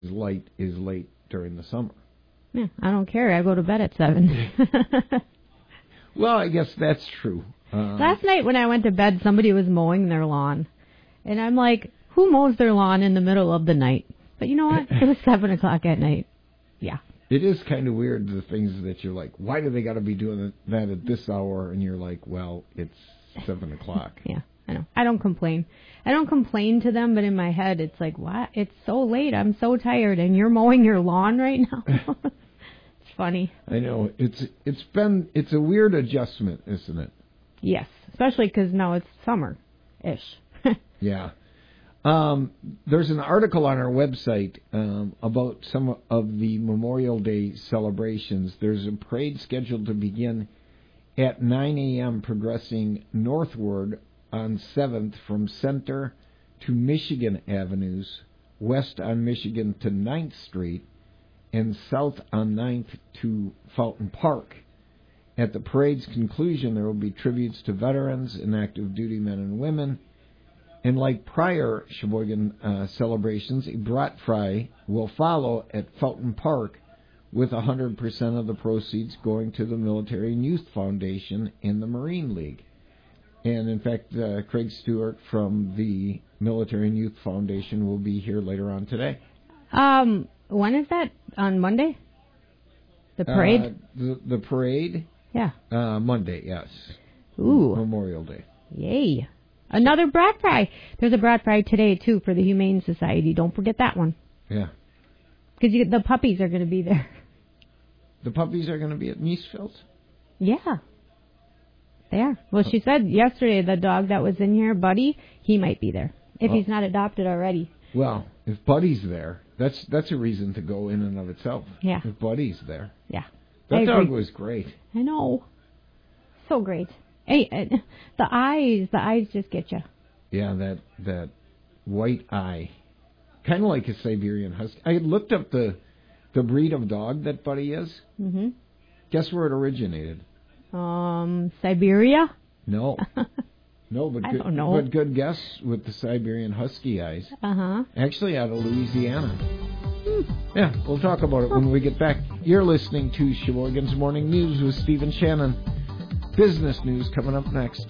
is late during the summer. Yeah, I don't care. I go to bed at 7. Well, I guess that's true. Last night when I went to bed, somebody was mowing their lawn. And I'm like, who mows their lawn in the middle of the night? But you know what? It was 7 o'clock at night. Yeah. It is kind of weird, the things that you're like, why do they got to be doing that at this hour? And you're like, well, it's 7 o'clock. Yeah, I know. I don't complain. I don't complain to them, but in my head, it's like, what? It's so late. I'm so tired, and you're mowing your lawn right now? It's funny. I know. It's a weird adjustment, isn't it? Yes, especially because now it's summer-ish. Yeah. There's an article on our website about some of the Memorial Day celebrations. There's a parade scheduled to begin at 9 a.m., progressing northward on 7th from Center to Michigan Avenues, west on Michigan to 9th Street, and south on 9th to Fountain Park. At the parade's conclusion, there will be tributes to veterans and active duty men and women. And like prior Sheboygan celebrations, a brat fry will follow at Fountain Park, with 100% of the proceeds going to the Military and Youth Foundation and the Marine League. And in fact, Craig Stewart from the Military and Youth Foundation will be here later on today. When is that? On Monday? The parade? The parade? Yeah. Monday, yes. Ooh. Memorial Day. Yay. Another brat fry. There's a brat fry today, too, for the Humane Society. Don't forget that one. Yeah. Because the puppies are going to be there. The puppies are going to be at Meesfield's? Yeah. They are. Well, she said yesterday the dog that was in here, Buddy, he might be there. If he's not adopted already. Well, if Buddy's there, that's a reason to go in and of itself. Yeah. If Buddy's there. Yeah. That dog was great. I know. So great. Hey, the eyes just get you. Yeah, that white eye. Kind of like a Siberian Husky. I looked up the breed of dog that Buddy is. Mm-hmm. Guess where it originated? Siberia? No. No, but I good, don't know. but good guess with the Siberian Husky eyes. Uh-huh. Actually out of Louisiana. Yeah, we'll talk about it when we get back. You're listening to Sheboygan's Morning News with Stephen Shannon. Business news coming up next.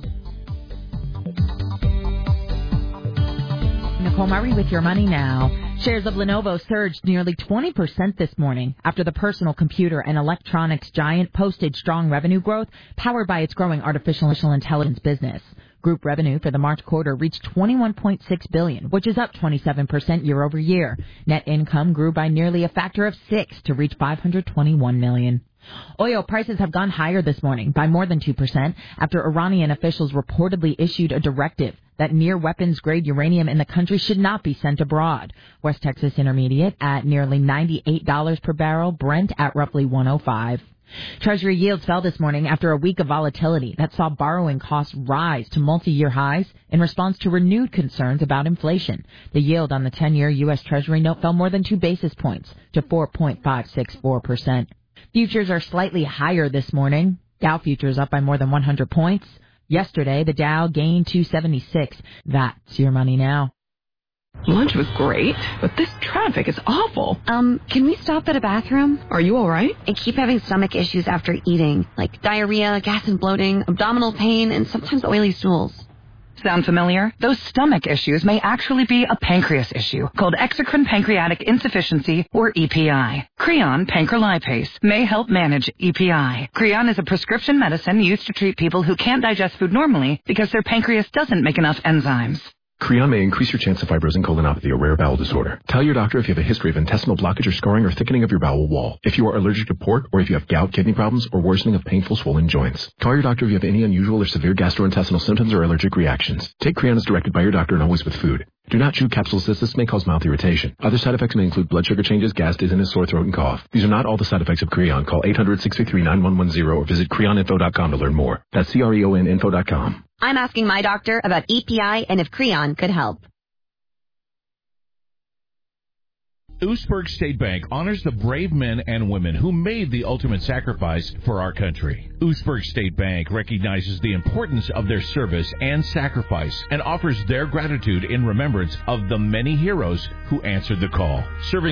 Nicole Murray with Your Money Now. Shares of Lenovo surged nearly 20% this morning after the personal computer and electronics giant posted strong revenue growth powered by its growing artificial intelligence business. Group revenue for the March quarter reached $21.6 billion, which is up 27% year over year. Net income grew by nearly a factor of 6 to reach $521 million. Oil prices have gone higher this morning by more than 2% after Iranian officials reportedly issued a directive that near weapons-grade uranium in the country should not be sent abroad. West Texas Intermediate at nearly $98 per barrel, Brent at roughly $105. Treasury yields fell this morning after a week of volatility that saw borrowing costs rise to multi-year highs in response to renewed concerns about inflation. The yield on the 10-year U.S. Treasury note fell more than 2 basis points to 4.564%. Futures are slightly higher this morning. Dow futures up by more than 100 points. Yesterday, the Dow gained 276. That's Your Money Now. Lunch was great, but this traffic is awful. Can we stop at a bathroom? Are you all right? I keep having stomach issues after eating, like diarrhea, gas and bloating, abdominal pain, and sometimes oily stools. Sound familiar? Those stomach issues may actually be a pancreas issue called exocrine pancreatic insufficiency, or EPI. Creon pancrelipase may help manage EPI. Creon is a prescription medicine used to treat people who can't digest food normally because their pancreas doesn't make enough enzymes. Creon may increase your chance of fibrosing colonopathy, a rare bowel disorder. Tell your doctor if you have a history of intestinal blockage or scarring or thickening of your bowel wall. If you are allergic to pork, or if you have gout, kidney problems, or worsening of painful swollen joints. Call your doctor if you have any unusual or severe gastrointestinal symptoms or allergic reactions. Take Creon as directed by your doctor and always with food. Do not chew capsules as this may cause mouth irritation. Other side effects may include blood sugar changes, gas, dizziness, sore throat, and cough. These are not all the side effects of Creon. Call 800-633-9110 or visit creoninfo.com to learn more. That's CREONinfo.com. I'm asking my doctor about EPI and if Creon could help. Oostburg State Bank honors the brave men and women who made the ultimate sacrifice for our country. Oostburg State Bank recognizes the importance of their service and sacrifice and offers their gratitude in remembrance of the many heroes who answered the call. Serving